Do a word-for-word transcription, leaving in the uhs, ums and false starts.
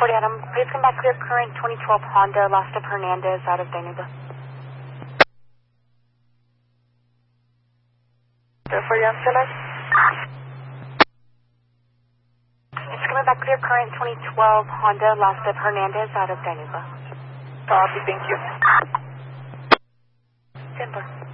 forty Adam, please come back clear current twenty twelve Honda, lost of Hernandez out of Dinuba. forty Adam, Senate. It's coming back clear current twenty twelve Honda, lost of Hernandez out of Dinuba. Copy, thank you. Denver.